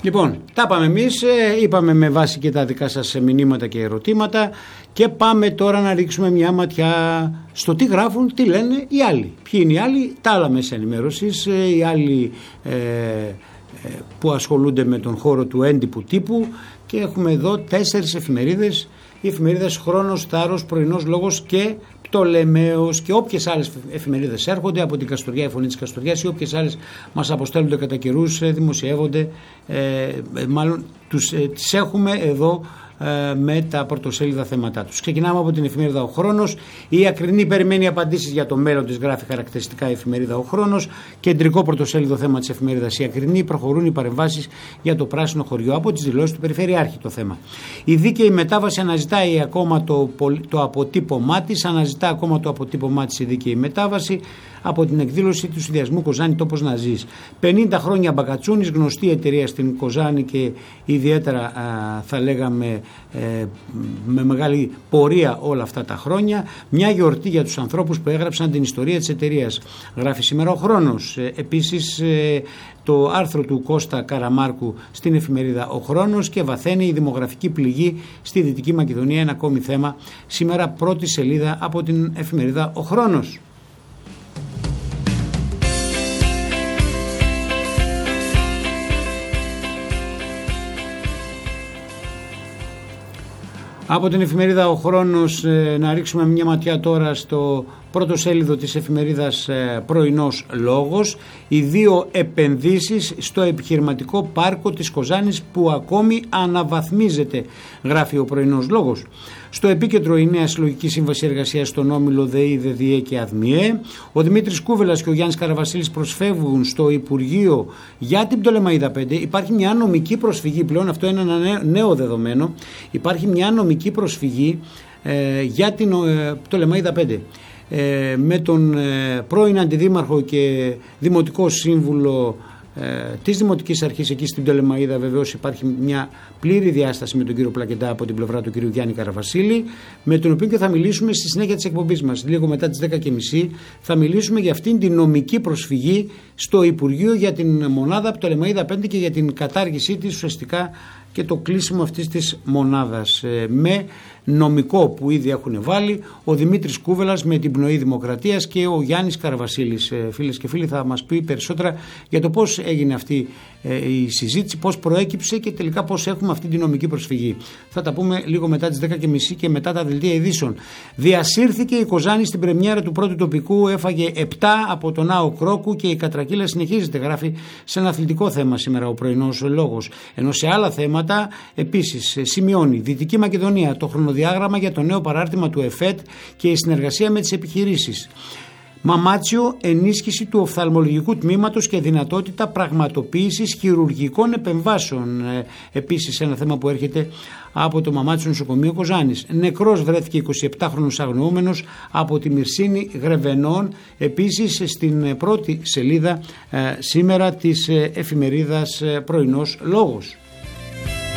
Λοιπόν, τα είπαμε εμείς, είπαμε με βάση και τα δικά σας μηνύματα και ερωτήματα και πάμε τώρα να ρίξουμε μια ματιά στο τι γράφουν, τι λένε οι άλλοι. Ποιοι είναι οι άλλοι, τα άλλα μέσα ενημέρωσης, οι άλλοι που ασχολούνται με τον χώρο του έντυπου τύπου και έχουμε εδώ 4 εφημερίδες, οι εφημερίδες Χρόνος, Θάρρος, Πρωινός Λόγος και Πτολεμαίος και όποιες άλλες εφημερίδες έρχονται από την Καστοριά, η Φωνή της Καστοριάς ή όποιες άλλες μας αποστέλλονται κατά καιρούς, δημοσιεύονται, μάλλον τις έχουμε εδώ με τα πρωτοσέλιδα θέματά τους. Ξεκινάμε από την εφημερίδα Ο Χρόνος. Η Ακρινή περιμένει απαντήσεις για το μέλλον της, γράφει χαρακτηριστικά η εφημερίδα Ο Χρόνος. Κεντρικό πρωτοσέλιδο θέμα της εφημερίδας Η Ακρινή. Προχωρούν οι παρεμβάσεις για το πράσινο χωριό από τις δηλώσεις του Περιφερειάρχη το θέμα. Η δίκαιη μετάβαση αναζητάει ακόμα το αποτύπωμά της. Αναζητά ακόμα το αποτύπωμά της η δίκαιη μετάβαση από την εκδήλωση του συνδυασμού Κοζάνη Τόπος να ζεις. 50 χρόνια Μπακατσούνης, γνωστή εταιρεία στην Κοζάνη και ιδιαίτερα θα λέγαμε με μεγάλη πορεία όλα αυτά τα χρόνια. Μια γιορτή για τους ανθρώπους που έγραψαν την ιστορία της εταιρείας. Γράφει σήμερα Ο Χρόνος. Επίσης το άρθρο του Κώστα Καραμάρκου στην εφημερίδα Ο Χρόνος και βαθαίνει η δημογραφική πληγή στη Δυτική Μακεδονία, ένα ακόμη θέμα. Σήμερα πρώτη σελίδα από την εφημερίδα Ο Χρόνος. Από την εφημερίδα Ο Χρόνος να ρίξουμε μια ματιά τώρα στο πρώτο σέλιδο της εφημερίδας Πρωινός Λόγος. Οι 2 επενδύσεις στο επιχειρηματικό πάρκο της Κοζάνης που ακόμη αναβαθμίζεται, γράφει ο Πρωινός Λόγος. Στο επίκεντρο η νέα συλλογική σύμβαση εργασίας στον όμιλο ΔΕΗ, ΔΔΕ και ΑΔΜΙΕ. Ο Δημήτρης Κούβελας και ο Γιάννης Καραβασίλης προσφεύγουν στο Υπουργείο για την Πτολεμαΐδα 5. Υπάρχει μια νομική προσφυγή πλέον, αυτό είναι ένα νέο δεδομένο. Υπάρχει μια νομική προσφυγή για την Πτολεμαΐδα 5. Με τον πρώην Αντιδήμαρχο και Δημοτικό Σύμβουλο της Δημοτικής Αρχής εκεί στην Πτολεμαΐδα. Βεβαίως υπάρχει μια πλήρη διάσταση με τον κύριο Πλακεντά από την πλευρά του κύριου Γιάννη Καραβασίλη, με τον οποίο και θα μιλήσουμε στη συνέχεια της εκπομπής μας. Λίγο μετά τις 10.30 θα μιλήσουμε για αυτήν την νομική προσφυγή στο Υπουργείο για την μονάδα Πτολεμαΐδα 5 και για την κατάργησή της ουσιαστικά και το κλείσιμο αυτής της μονάδας με νομικό που ήδη έχουν βάλει ο Δημήτρης Κούβελας με την πνοή Δημοκρατίας και ο Γιάννης Καραβασίλης. Φίλες και φίλοι, θα μας πει περισσότερα για το πώς έγινε αυτή η συζήτηση, πώς προέκυψε και τελικά πώς έχουμε αυτή τη νομική προσφυγή. Θα τα πούμε λίγο μετά τις 10.30 και μετά τα δελτία ειδήσεων. Διασύρθηκε η Κοζάνη στην πρεμιέρα του πρώτου τοπικού, έφαγε 7 από τον Άο Κρόκου και η κατρακύλα συνεχίζεται, γράφει σε ένα αθλητικό θέμα σήμερα ο Πρωινός Λόγος. Ενώ σε άλλα θέματα επίσης σημειώνει Δυτική Μακεδονία το χρονοδιάγραμμα για το νέο παράρτημα του ΕΦΕΤ και η συνεργασία με τις επιχειρήσεις. Μαμάτσιο, ενίσχυση του οφθαλμολογικού τμήματος και δυνατότητα πραγματοποίησης χειρουργικών επεμβάσεων. Επίσης ένα θέμα που έρχεται από το Μαμάτσιο Νοσοκομείο Κοζάνης. Νεκρός βρέθηκε 27χρονος αγνοούμενος από τη Μυρσίνη Γρεβενών. Επίσης στην πρώτη σελίδα σήμερα της εφημερίδας Πρωινός Λόγος.